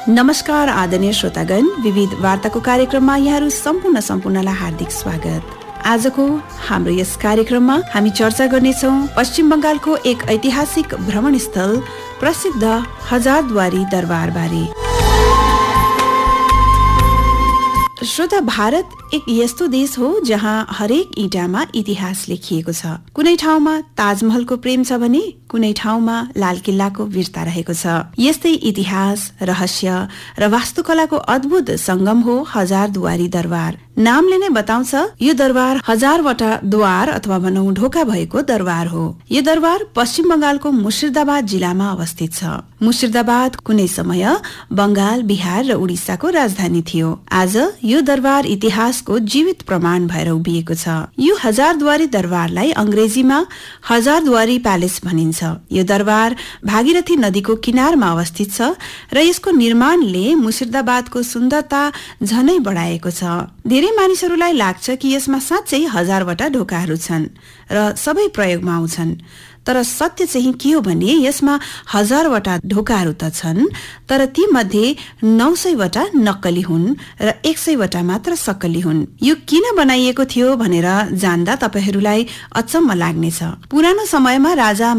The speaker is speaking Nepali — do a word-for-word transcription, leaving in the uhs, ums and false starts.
नमस्कार आदरणीय श्रोतागण, विविध वार्ताको कार्यक्रममा यहाँहरू सम्पूर्ण सम्पूर्णलाई हार्दिक स्वागत। आजको हाम्रो यस कार्यक्रममा हामी चर्चा गर्नेछौँ पश्चिम बंगालको एक ऐतिहासिक भ्रमण स्थल प्रसिद्ध हजारद्वारी दरबार बारे। श्रोता, भारत एक यस्तो देश हो जहाँ हरेक इँटामा इतिहास लेखिएको छ। कुनै ठाउँमा ताजमहलको प्रेम छ भने कुनै ठाउँमा लाल किल्लाको वीरता रहेको छ। यस्तै इतिहास, रहस्य र वास्तुकलाको अद्भुत संगम हो हजारद्वारी दरबार। नामले नै बताउँछ, यो दरबार हजारवटा द्वार अथवा भनौं ढोका भएको दरबार हो। यो दरबार पश्चिम बंगालको मुर्शिदाबाद जिल्लामा अवस्थित छ। मुर्शिदाबाद कुनै समय बंगाल, बिहार र उडिसाको राजधानी थियो। आज यो दरबार इतिहासको जीवित प्रमाण भएर उभिएको छ। यो हजारद्वारी दरबारलाई अंग्रेजीमा हजारद्वारी प्यालेस भनिन्छ। यो दरबार भागीरथी नदीको किनारमा अवस्थित छ र यसको निर्माणले मुर्शिदाबादको सुन्दरता झनै बढाएको छ। धेरै मानिसहरूलाई लाग्छ कि यसमा साँच्चै हजारवटा ढोकाहरू छन् र सबै प्रयोगमा आउँछन्, तर सत्य चाहिँ के हो भने यसमा हजारवटा ढोकाहरू त छन्, तर ती मध्ये नौ सयवटा नक्कली हुन् र एक सयवटा मात्र सक्कली हुन्। यो किन बनाइएको थियो भनेर जान्दा तपाईहरूलाई अचम्म लाग्नेछ। पुरानो समयमा राजा